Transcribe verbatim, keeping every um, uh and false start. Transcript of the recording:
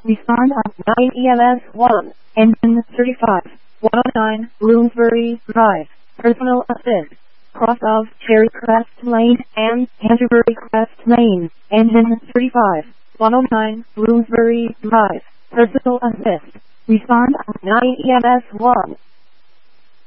Respond of nine E M S one. Engine thirty-five. one oh nine, Bloomsbury Drive. Personal assist. Cross of Cherry Crest Lane and Canterbury Crest Lane. Engine thirty-five. one oh nine, Bloomsbury Drive. Personal assist. Respond of nine E M S one.